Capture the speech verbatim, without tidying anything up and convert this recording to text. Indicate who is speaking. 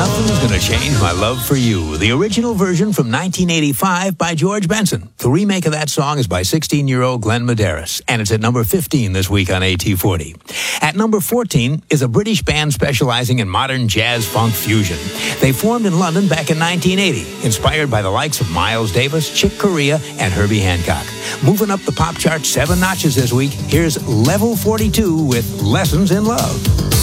Speaker 1: Nothing's Gonna Change My Love for You, the original version from nineteen eighty-five by George Benson. The remake of that song is by sixteen-year-old Glenn Medeiros, and it's at number fifteen this week on A T forty. At number fourteen is a British band specializing in modern jazz funk fusion. They formed in London back in nineteen eighty, inspired by the likes of Miles Davis, Chick Corea, and Herbie Hancock. Moving up the pop chart seven notches this week, here's Level forty-two with Lessons in Love.